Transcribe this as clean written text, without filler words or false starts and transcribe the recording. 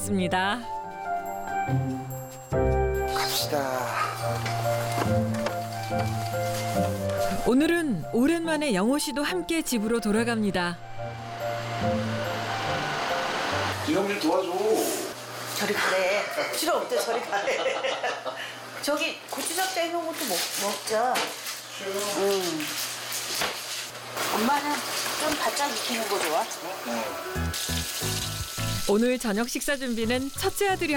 나섰습니다. 갑시다. 오늘은 오랜만에 영호 씨도 함께 집으로 돌아갑니다. 이형님 도와줘. 저리 가래. 필요 없대, 저리 가래. 저기 고추잡채 해놓은 것도 먹자. 응. 엄마는 좀 바짝 익히는 거 좋아? 오늘 저녁 식사 준비는 첫째 아들이